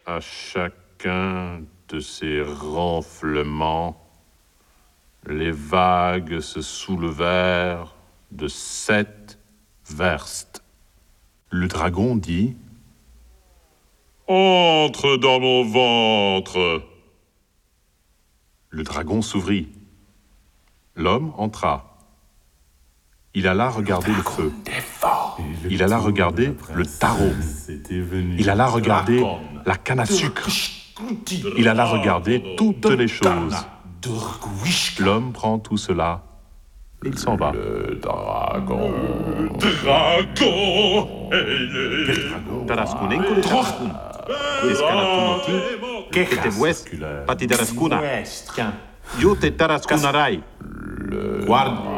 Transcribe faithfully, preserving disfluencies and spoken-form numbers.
À chacun de ces renflements, les vagues se soulevèrent de sept verstes. Le dragon dit « Entre dans mon ventre !» Le dragon s'ouvrit. L'homme entra. Il alla regarder le feu. Il alla regarder le tarot. Il alla regarder la canne à sucre. Il alla regarder toutes les choses. L'homme prend tout cela et il s'en va. Le dragon. Dragon! Tarascunenco de Tarascun. Descanatunoti, quejete west, pati Tarascuna. Jute Tarascunarai. Guarda.